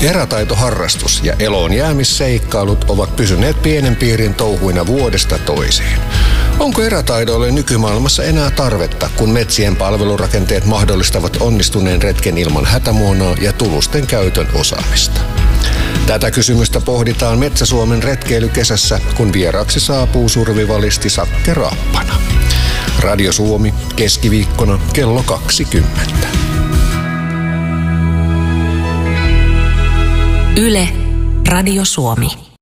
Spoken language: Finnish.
Erätaitoharrastus ja eloon jäämisseikkailut ovat pysyneet pienen piirin touhuina vuodesta toiseen. Onko erätaidoille nykymaailmassa enää tarvetta, kun metsien palvelurakenteet mahdollistavat onnistuneen retken ilman hätämuonaa ja tulusten käytön osaamista? Tätä kysymystä pohditaan Metsä-Suomen retkeilykesässä, kun vieraaksi saapuu survivalisti Sakke Raappana. Radio Suomi, keskiviikkona kello 20. Yle, Radio Suomi.